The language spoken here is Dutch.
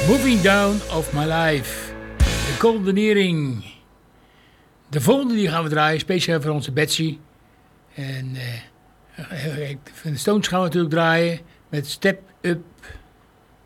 Moving Down of My Life. De Golden Earring. De volgende die gaan we draaien, speciaal voor onze Betsy. En van de Stones gaan we natuurlijk draaien met Step Up.